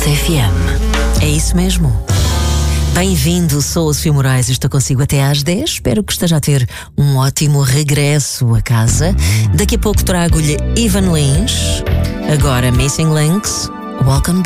FM. É isso mesmo. Bem-vindo, sou a Sofia Moraes e estou consigo até às 10. Espero que esteja a ter um ótimo regresso a casa. Daqui a pouco trago-lhe Ivan Lins. Agora Missing Links. Welcome back.